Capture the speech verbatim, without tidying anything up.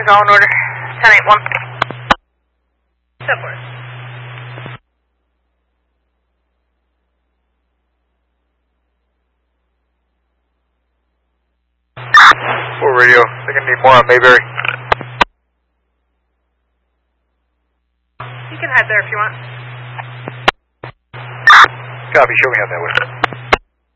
Everything's all in order. ten eight one. Subword. four radio, I think I need more on Mayberry. You can head there if you want. Copy, show me how that works.